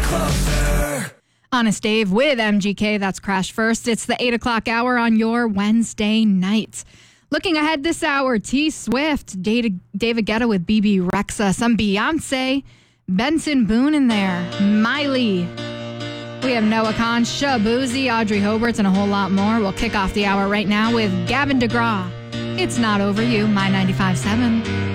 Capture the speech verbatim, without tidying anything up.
closer. Honest Dave with M G K. That's Crash First. It's the eight o'clock hour on your Wednesday night. Looking ahead this hour, T Swift, David Guetta with B B Rexa, some Beyonce, Benson Boone in there, Miley. We have Noah Khan, Shabuzi, Audrey Hobarts, and a whole lot more. We'll kick off the hour right now with Gavin DeGraw. It's Not Over You, My ninety-five point seven.